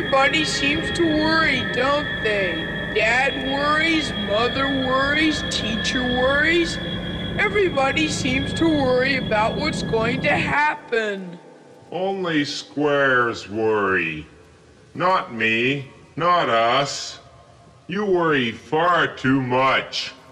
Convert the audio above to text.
Everybody seems to worry, don't they? Dad worries, mother worries, teacher worries. Everybody seems to worry about what's going to happen. Only squares worry. Not me, not us. You worry far too much.